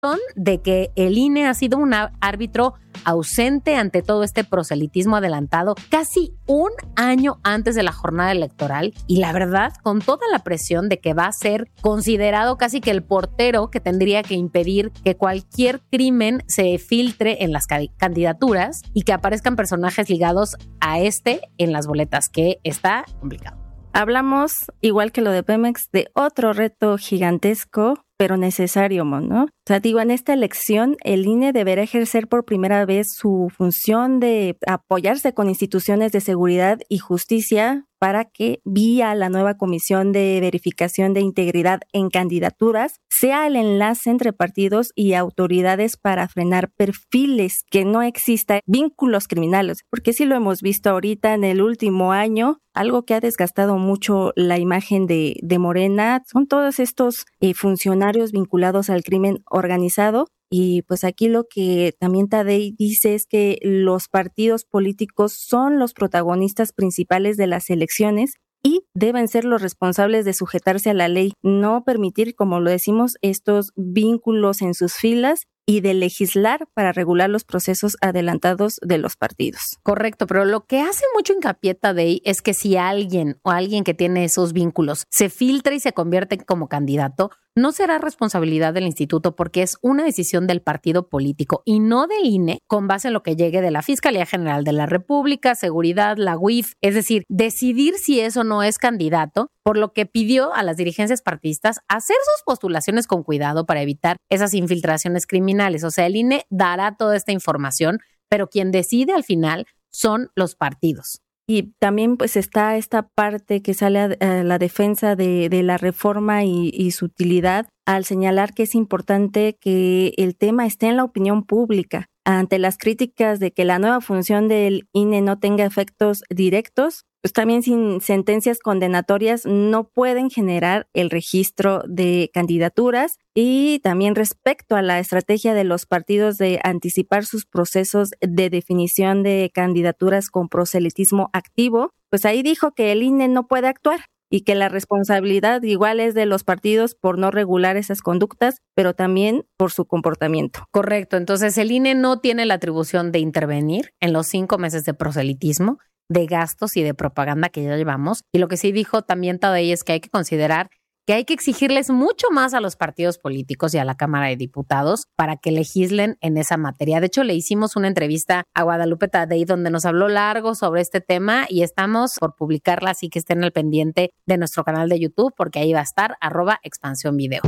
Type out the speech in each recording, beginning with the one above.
de que el INE ha sido un árbitro ausente ante todo este proselitismo adelantado casi un año antes de la jornada electoral, y la verdad, con toda la presión de que va a ser considerado casi que el portero que tendría que impedir que cualquier crimen se filtre en las candidaturas y que aparezcan personajes ligados a en las boletas, que está complicado. Hablamos, igual que lo de Pemex, de otro reto gigantesco, pero necesario, ¿no? O sea, digo, en esta elección el INE deberá ejercer por primera vez su función de apoyarse con instituciones de seguridad y justicia para que, vía la nueva Comisión de Verificación de Integridad en Candidaturas, sea el enlace entre partidos y autoridades para frenar perfiles, que no exista vínculos criminales, porque sí lo hemos visto ahorita en el último año. Algo que ha desgastado mucho la imagen de Morena son todos estos funcionarios vinculados al crimen organizado. Y pues aquí lo que también Tadei dice es que los partidos políticos son los protagonistas principales de las elecciones y deben ser los responsables de sujetarse a la ley, no permitir, como lo decimos, estos vínculos en sus filas, y de legislar para regular los procesos adelantados de los partidos. Correcto, pero lo que hace mucho hincapié Tadei es que si alguien que tiene esos vínculos se filtra y se convierte como candidato, no será responsabilidad del instituto, porque es una decisión del partido político y no del INE, con base en lo que llegue de la Fiscalía General de la República, Seguridad, la UIF, es decir, decidir si eso no es candidato, por lo que pidió a las dirigencias partidistas hacer sus postulaciones con cuidado para evitar esas infiltraciones criminales. O sea, el INE dará toda esta información, pero quien decide al final son los partidos. Y también pues está esta parte que sale a la defensa de la reforma y su utilidad, al señalar que es importante que el tema esté en la opinión pública. Ante las críticas de que la nueva función del INE no tenga efectos directos, pues también sin sentencias condenatorias no pueden generar el registro de candidaturas. Y también respecto a la estrategia de los partidos de anticipar sus procesos de definición de candidaturas con proselitismo activo, pues ahí dijo que el INE no puede actuar y que la responsabilidad igual es de los partidos por no regular esas conductas, pero también por su comportamiento. Correcto, entonces el INE no tiene la atribución de intervenir en los 5 meses de proselitismo, de gastos y de propaganda que ya llevamos. Y lo que sí dijo también Tadei es que hay que considerar que hay que exigirles mucho más a los partidos políticos y a la Cámara de Diputados para que legislen en esa materia. De hecho, le hicimos una entrevista a Guadalupe Tadei donde nos habló largo sobre este tema y estamos por publicarla, así que estén al pendiente de nuestro canal de YouTube porque ahí va a estar @expansiónvideo.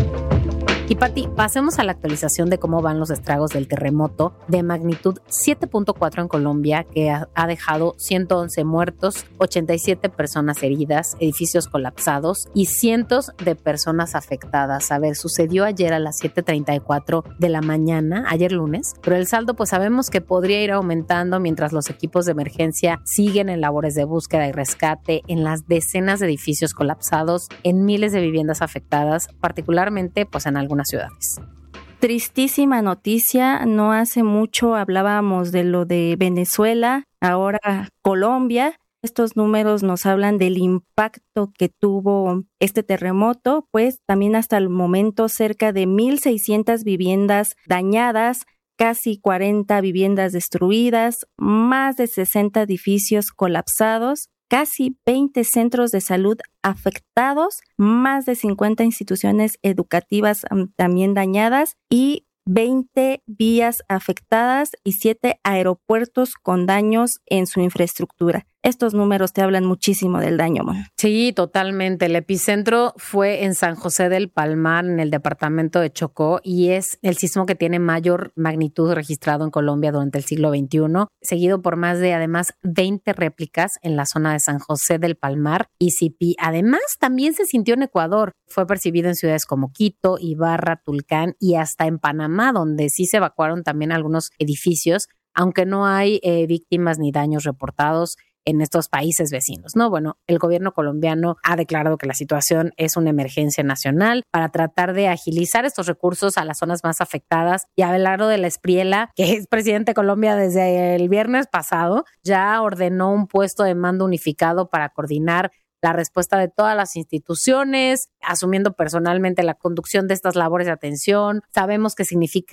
Y Pati, pasemos a la actualización de cómo van los estragos del terremoto de magnitud 7.4 en Colombia, que ha dejado 111 muertos, 87 personas heridas, edificios colapsados y cientos de personas afectadas. A ver, sucedió ayer a las 7:34 de la mañana, ayer lunes, pero el saldo pues sabemos que podría ir aumentando mientras los equipos de emergencia siguen en labores de búsqueda y rescate en las decenas de edificios colapsados, en miles de viviendas afectadas, particularmente pues en algunas ciudades. Tristísima noticia, no hace mucho hablábamos de lo de Venezuela, ahora Colombia. Estos números nos hablan del impacto que tuvo este terremoto, pues también hasta el momento cerca de 1,600 viviendas dañadas, casi 40 viviendas destruidas, más de 60 edificios colapsados, casi 20 centros de salud afectados, más de 50 instituciones educativas también dañadas y 20 vías afectadas y 7 aeropuertos con daños en su infraestructura. Estos números te hablan muchísimo del daño, Mon. Sí, totalmente. El epicentro fue en San José del Palmar, en el departamento de Chocó, y es el sismo que tiene mayor magnitud registrado en Colombia durante el siglo XXI, seguido por más de, además, 20 réplicas en la zona de San José del Palmar y Sipí. Además, también se sintió en Ecuador. Fue percibido en ciudades como Quito, Ibarra, Tulcán y hasta en Panamá, donde sí se evacuaron también algunos edificios, aunque no hay víctimas ni daños reportados en estos países vecinos, ¿no? Bueno, el gobierno colombiano ha declarado que la situación es una emergencia nacional para tratar de agilizar estos recursos a las zonas más afectadas. Y Abelardo de la Espriella, que es presidente de Colombia desde el viernes pasado, ya ordenó un puesto de mando unificado para coordinar la respuesta de todas las instituciones, asumiendo personalmente la conducción de estas labores de atención. Sabemos que significa